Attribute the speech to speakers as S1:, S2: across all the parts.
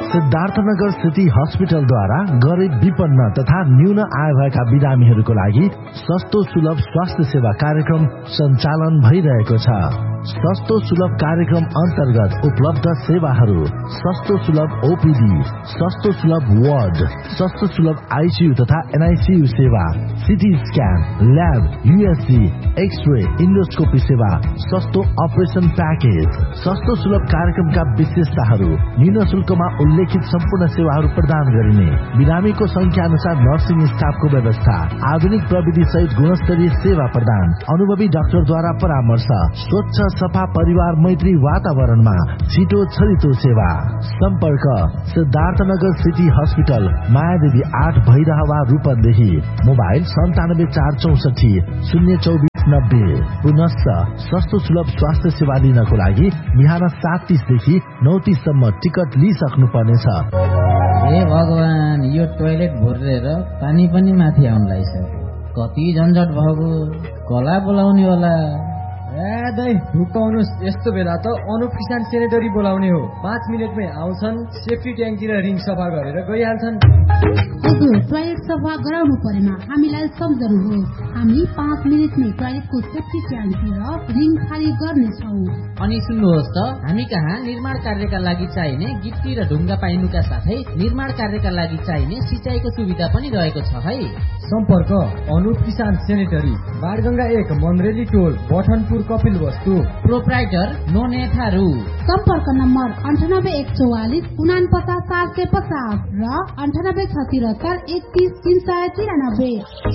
S1: Siddharthnagar city हस्पिटलद्वारा गरिब विपन्न तथा न्यून आय भएका बिरामीहरूको लागि सस्तो सुलभ स्वास्थ्य सेवा कार्यक्रम सञ्चालन भइरहेको छ। सस्तो सुलभ कार्यक्रम अन्तर्गत उपलब्ध सेवाहरू: सस्तो सुलभ ओपीडी, सस्तो सुलभ वार्ड, सस्तो सुलभ आईसीयू तथा एनआईसीयू सेवा, CT scan, lab, USG, x-ray, endoscopy सेवा, सस्तो अपरेसन प्याकेज। सस्तो सुलभ कार्यक्रमका विशेषताहरू: न्यून शुल्कमा उल्लेखित सम्पूर्ण सेवाहरू प्रदान गरिने, बिरामीको संख्या अनुसार नर्सिङ स्टाफको व्यवस्था, आधुनिक प्रविधि सहित गुणस्तरीय सेवा प्रदान, अनुभवी डाक्टरद्वारा परामर्श, स्वच्छ सफा परिवार मैत्री वातावरणमा छिटो छरितो सेवा। सम्पर्क: Siddharthnagar city hospital, Mayadevi 8 Bhairahawa Rupandehi. Mobile 97 464 02490। पुनश्च सस्तो सुलभ स्वास्थ्य सेवा लिनको लागि बिहान 7:30 देखि 9:30 सम्म टिकट लिइसक्नु पर्नेछ।
S2: हे भगवान, यो टोयलेट भरेर पानी पनि माथि आउन लागिसक्यो। कति झन्झट भएको, कला बोलाउने होला।
S3: दाइ हुकाउनुस्, यस्तो बेला त अनुप किसान सेनेटरी बोलाउने हो। 5 मिनटमै आउँछन्, सेफ्टी ट्याङ्कतिर रिङ सफा गरेर गइहाल्छन्।
S4: हजुर, टोयलेट सफा गराउनु परेमा हामीलाई सम्झनुहोस्। हामी 5 मिनटमै टोयलेटको सेफ्टी ट्याङ्कतिर रिङ खाली गर्नेछौँ।
S2: अनि सुन्नुहोस् त, हामी कहाँ निर्माण कार्यका लागि चाहिने गिट्टी र ढुङ्गा पाइनुका साथै निर्माण कार्यका लागि चाहिने सिँचाइको सुविधा पनि रहेको छ है।
S3: सम्पर्क: अनुप किसान सेनेटरी, बाणगंगा 1, मन्द्रेली टोल, बठनपुर, कपिल वस्तु।
S2: प्रोप्राइटर नोनेथारू।
S4: सम्पर्क नम्बर 98 144 49 750 र 98 673 31 393।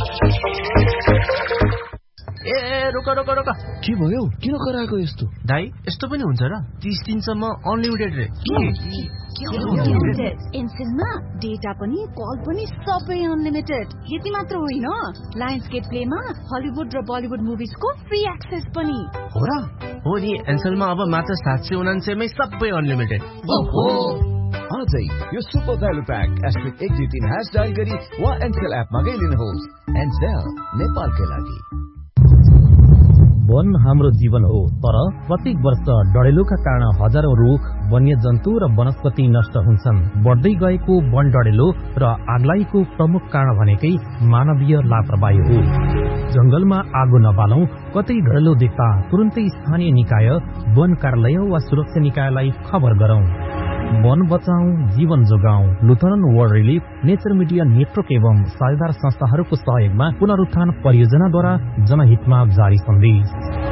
S5: ए रोक रोक रोक,
S1: के भयो? किन कराएको यस्तो?
S5: दाइ यस्तो पनि हुन्छ र? 30 दिनसम्म अनलिमिटेड रे।
S6: एनसेलमा डेटा पनि कल पनि सबै अनलिमिटेड। यति मात्र होइन, लायन्स गेट प्लेमा हलिउड र बलिउड मुभिजको फ्री एक्सेस पनि
S5: हो र? हो नि, एनसेलमा अब मात्र 799 मै सबै अनलिमिटेड।
S7: आजै यो सुपर भ्यालु प्याक *123# डायल गरी वा एनसेल एपमा गई लिनुहोस्। एनसेल, नेपालकै लागि।
S8: वन हाम्रो जीवन हो, तर प्रत्येक वर्ष डढेलोका कारण हजारौं रुख, वन्यजन्तु र वनस्पति नष्ट हुन्छन्। बढ्दै गएको वन डढेलो र आगलागीको प्रमुख कारण भनेकै मानवीय लापरवाही हो। जंगलमा आगो नबालौं, कतै डढेलो देख्दा तुरुन्तै स्थानीय निकाय, वन कार्यालय वा सुरक्षा निकायलाई खबर गरौं। वन बचाऊ, जीवन जोगाऊ। Lutheran world relief, nature media network एवं साझेदार संस्थाहरूको सहयोगमा पुनरुत्थान परियोजनाद्वारा जनहितमा जारी सन्देश।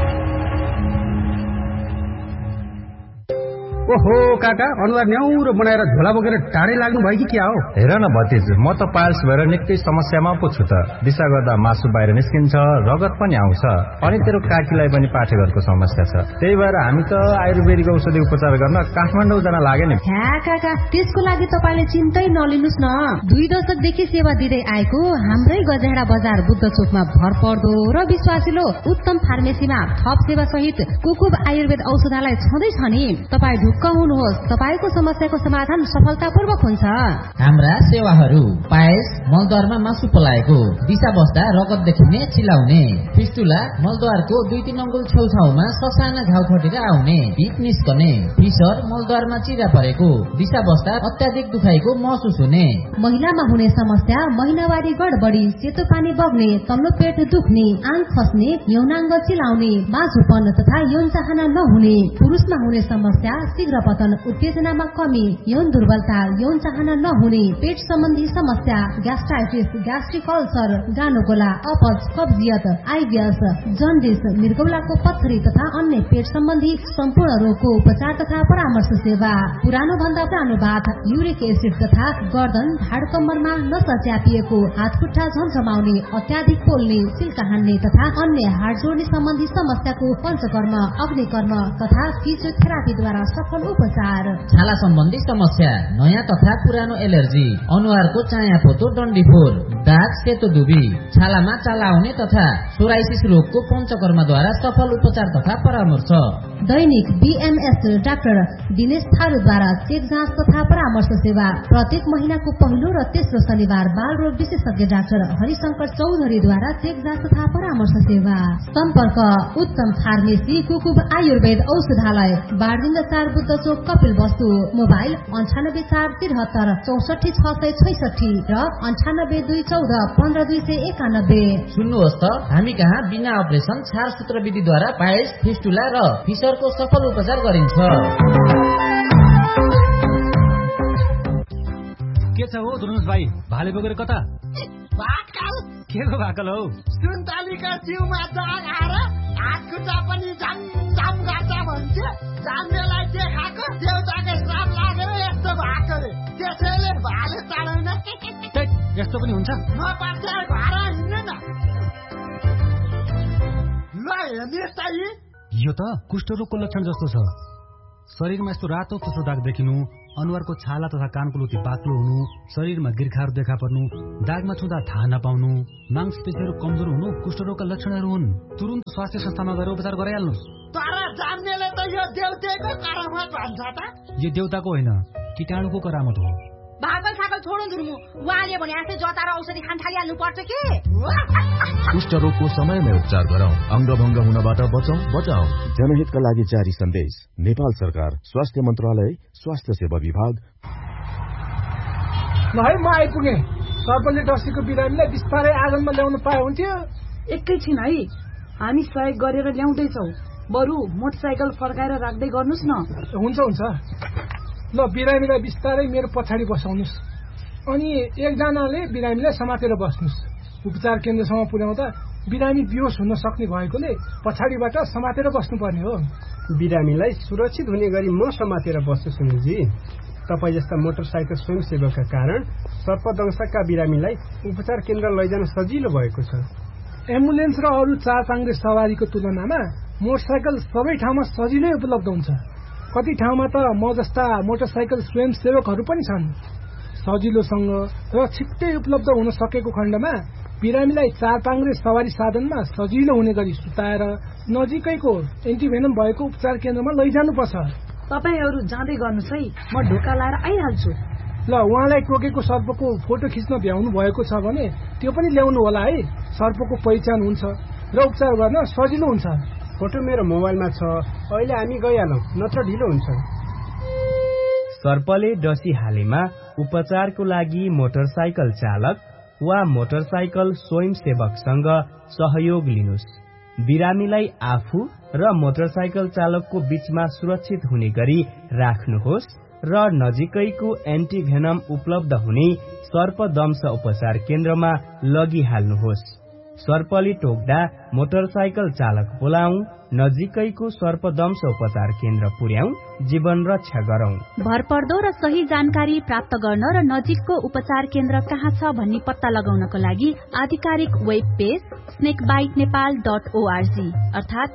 S9: ओहो काका, अनुहार न्याउरो बनाएर झोला बोकेर टाढै लाग्नु भयो कि क्या हो?
S10: हेर न भतिज, म त पाइल्स भएर निकै समस्यामा पो छु त। दिशा गर्दा मासु बाहिर निस्किन्छ, रगत पनि आउँछ, अनि तेरो काकीलाई पनि पाठेघरको समस्या छ। त्यही भएर हामी त आयुर्वेदिक औषधि उपचार गर्न काठमाडौँ जान लाग्यो नि।
S11: ह्या काका, त्यसको लागि तपाईले चिन्तै नलिनुस् न। 2 दशकदेखि सेवा दिँदै आएको हाम्रै गजेडा बजार बुद्ध चोकमा भरपर्दो र विश्वासिलो उत्तम फार्मेसीमा थप सेवा सहित कुकुब आयुर्वेद औषधालय छँदैछ नि। तपाई ढुक्क हुनुहोस्, तपाईको समस्याको समाधान सफलतापूर्वक हुन्छ।
S2: हाम्रा सेवाहरू: पायस, मलद्वारमा मासु पलाएको, दिशा बस्दा रगत देखिने चिलाउने, फिस्टुला, मलद्वारको 2-3 अङ्गुल छेउछाउमा ससाना घाउ फटेर आउने, पिप निस्कने, फिसर, मलद्वारमा चिरा परेको, दिशा बस्दा अत्याधिक दुखाइको महसुस हुने,
S11: महिलामा हुने समस्या महिनावारी गडबडी, सेतो पानी बग्ने, तल्लो पेट दुख्ने, आँख खस्ने, यौनाङ्ग चिलाउने, माझोपन तथा यौन चाहना नहुने, पुरुषमा हुने समस्या शीघ्र पतन, उत्तेजनामा कमी, यौन दुर्बलता, यौन चाहना नहुने, पेट सम्बन्धी समस्या, ग्यास्ट्राइटिस, ग्यास्ट्रिक अल्सर, गानोगोला, अपच, कब्जियत, आइबिएस, जन्डिस, मृगौलाको पत्थरी तथा अन्य पेट सम्बन्धी सम्पूर्ण रोगको उपचार तथा परामर्श सेवा। पुरानो भन्दा पुरानो बाथ, युरिक एसिड तथा गर्दन, ढाड कम्मरमा नसा च्यापिएको, हात खुट्टा झमझमाउने, अत्याधिक पोल्ने, सिल्का हान्ने तथा अन्य हाड जोड्ने सम्बन्धी समस्याको पञ्चकर्म, अग्निकर्म तथा फिजियोथेरापीद्वारा सफल उपचार।
S2: छाला सम्बन्धी समस्या, नयाँ तथा पुरानो एलर्जी, अनुहारको चाया पोतो डन्डीफोर, दाग, सेतो दुबी, छालामा चाला आउने तथा सोराइसिस रोगको पञ्चकर्मद्वारा सफल उपचार तथा परामर्श।
S11: दैनिक बीएमएस डाक्टर दिनेश थारूद्वारा चेक जाँच तथा परामर्श सेवा। प्रत्येक महिनाको पहिलो र तेस्रो शनिबार बाल रोग विशेषज्ञ डाक्टर हरिशंकर चौधरीद्वारा चेक जाँच तथा परामर्श सेवा। सम्पर्क: उत्तम फार्मेसी, कुकुब आयुर्वेद औषधालय, बारलिङ्ग 4 बुद्ध चोक कपिल वस्तु। मोबाइल 9847736466 र 9821415291।
S2: सुन्नुहोस् त, हामी कहाँ बिना अपरेसन छारसूत्र विधिद्वारा पाइल्स, फिस्टुला र फिसरको सफल उपचार गरिन्छ।
S9: के छ हो धुर्नुस भाइ, भाले बोकेर कता?
S12: भाकल।
S9: के को भाकल हौ?
S12: सुन्तलीका जिउमा दाग आएर हातखुट्टा पनि झमझम गर्छ भन्छ। जान्नेलाई देखाएको देउताको श्राप लागेर यस्तो भएको रे। त्यसैले भाले चढाउन।
S9: यस्तो पनि हुन्छ?
S12: नपर्छ भाडा हिँड्नु न। ल हेर्नुहोस् त
S9: यो त कुष्ठरोगको लक्षण जस्तो छ। शरीरमा यस्तो रातो कसो दाग देखिनु, अनुहारको छाला तथा कानको लुती बाक्लो हुनु, शरीरमा गिर्खाहरू देखा पर्नु, दागमा छुँदा थाहा नपाउनु, मांसपेशीहरू कमजोर हुनु कुष्ठरोगका लक्षणहरू हुन्। तुरुन्त स्वास्थ्य संस्थामा गएर उपचार गराइहाल्नुहोस्।
S12: तर जान्नेले त यो देउताको करामत भन्छ त।
S9: यो देउताको होइन, कीटाणुको करामत हो।
S6: भागल सागल छोडौँ धुर्मु, उहाँले भने जस्तै जता र औषधि खान थालिहाल्नु पर्छ के?
S1: कुष्ठरोगको समयमै उपचार गरौँ, अङ्गभङ्ग हुनबाट बचाऊ। जनहितका लागि जारी सन्देश, नेपाल सरकार, स्वास्थ्य मन्त्रालय, स्वास्थ्य सेवा विभाग।
S13: ल है, म आइपुगेँ। सरपञ्चले डस्टीको बिरामीलाई बिस्तारै आँगनमा ल्याउनु पाए हुन्थ्यो।
S14: एकैछिन है, हामी सहयोग गरेर ल्याउँदैछौ। बरु मोटरसाइकल फर्काएर राख्दै गर्नुहोस् न।
S13: हुन्छ। ल, बिरामीलाई बिस्तारै मेरो पछाडि बसाउनुहोस्। अनि एकजनाले बिरामीलाई समातेर बस्नुहोस्। उपचार केन्द्रसम्म पुर्याउँदा बिरामी बेहोस हुन सक्ने भएकोले पछाडिबाट समातेर बस्नुपर्ने हो।
S9: बिरामीलाई सुरक्षित हुने गरी म समातेर बस्छु सुनिलजी। तपाईँ जस्ता मोटरसाइकल स्वयंसेवकका कारण सर्पदंशका बिरामीलाई उपचार केन्द्र लैजान सजिलो भएको छ।
S13: एम्बुलेन्स र अरू चार पाङ्ग्रे सवारीको तुलनामा मोटरसाइकल सबै ठाउँमा सजिलै उपलब्ध हुन्छ। कति ठाउँमा त म जस्ता मोटरसाइकल स्वयंसेवकहरू पनि छन्। सजिलोसँग र छिट्टै उपलब्ध हुन सकेको खण्डमा बिरामीलाई चार पाङ्ग्रे सवारी साधनमा सजिलो हुने गरी सुताएर नजिकैको एन्टिभेनम भएको उपचार केन्द्रमा लैजानुपर्छ।
S14: तपाईहरू जाँदै गर्नुहोस् है, म ढोका लाएर आइहाल्छु।
S13: ल, उहाँलाई टोकेको सर्पको फोटो खिच्न भ्याउनु भएको छ भने त्यो पनि ल्याउनु होला है। सर्पको पहिचान हुन्छ र उपचार गर्न सजिलो हुन्छ।
S9: फोटो मेरो मोबाइलमा छ, अहिले हामी गइहालौँ, नत्र ढिलो हुन्छ।
S15: सर्पले डसी हालेमा उपचारको लागि मोटरसाइकल चालक वा मोटरसाइकल स्वयंसेवकसँग सहयोग लिनुस्। बिरामीलाई आफू र मोटरसाइकल चालकको बीचमा सुरक्षित हुने गरी राख्नुहोस् र नजिकैको एन्टिभेनम उपलब्ध हुने सर्पदंश उपचार केन्द्रमा लगिहाल्नुहोस्। सर्पले टोक्दा मोटरसाइकल चालक बोलाऊ, नजिकैको सर्पदंश उपचार केन्द्र पुर्याऊ, जीवन रक्षा गरौं।
S6: भरपर्दो र सही जानकारी प्राप्त गर्न र नजिकको उपचार केन्द्र कहाँ छ भन्ने पत्ता लगाउनको लागि आधिकारिक वेब पेज snakebitenepal.org अर्थात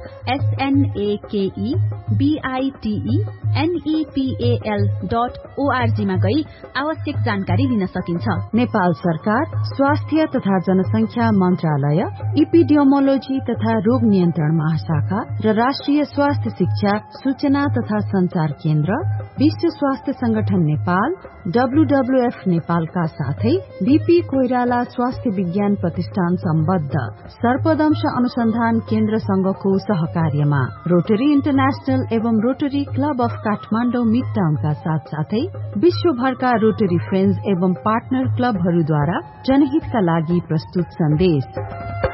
S6: snakebitenepal.org मा गई आवश्यक जानकारी लिन सकिन्छ।
S16: नेपाल सरकार, स्वास्थ्य तथा जनसंख्या मन्त्रालय, इपिडियोमोलोजी तथा रोग नियन्त्रण महाशाखा र राष्ट्रिय स्वास्थ्य शिक्षा सूचना तथा संचार केन्द्र, विश्व स्वास्थ्य संगठन नेपाल, WWF नेपालका साथै बीपी कोइराला स्वास्थ्य विज्ञान प्रतिष्ठान सम्बद्ध सर्पदंश अनुसन्धान केन्द्र संघको सहकार्यमा रोटरी इन्टरनेशनल एवं रोटरी क्लब अफ काठमाडौँ मिडटाउनका साथसाथै विश्वभरका रोटरी फ्रेन्ड्स एवं पार्टनर क्लबहरूद्वारा जनहितका लागि प्रस्तुत सन्देश।